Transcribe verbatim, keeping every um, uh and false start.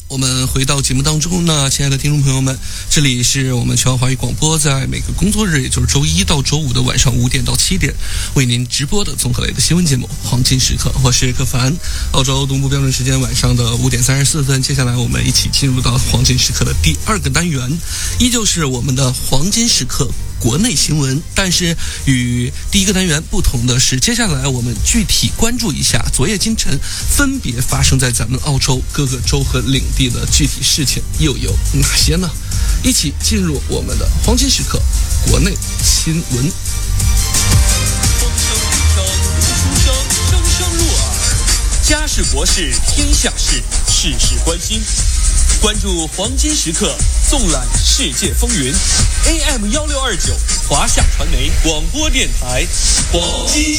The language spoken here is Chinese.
我们回到节目当中呢，亲爱的听众朋友们，这里是我们全华语广播，在每个工作日，也就是周一到周五的晚上五点到七点，为您直播的综合类的新闻节目《黄金时刻》，我是柯凡。澳洲东部标准时间晚上的五点三十四分，接下来我们一起进入到《黄金时刻》的第二个单元，依旧是我们的黄金时刻国内新闻，但是与第一个单元不同的是，接下来我们具体关注一下昨夜今晨分别发生在咱们澳洲各个州和领地的具体事情又有哪些呢？一起进入我们的黄金时刻国内新闻。 风声雨声无出声，声声入耳。家事国事天下事，事事关心。关注黄金时刻，纵览世界风云。A M 幺六二九，华夏传媒广播电台，黄金。